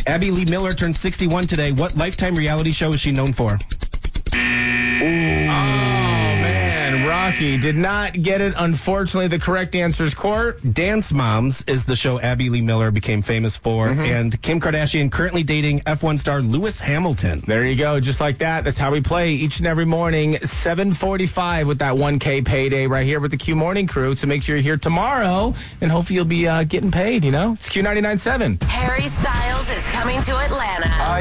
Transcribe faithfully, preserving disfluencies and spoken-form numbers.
Abby Lee Miller turned sixty-one today. What Lifetime reality show is she known for? Ooh. Oh, man. Rocky did not get it. Unfortunately, the correct answer is Court. Dance Moms is the show Abby Lee Miller became famous for. Mm-hmm. And Kim Kardashian currently dating F one star Lewis Hamilton. There you go. Just like that. That's how we play each and every morning, seven forty-five with that one K payday right here with the Q Morning Crew. So make sure you're here tomorrow, and hopefully you'll be uh, getting paid, you know? It's Q ninety-nine point seven. Harry Styles is coming to Atlanta.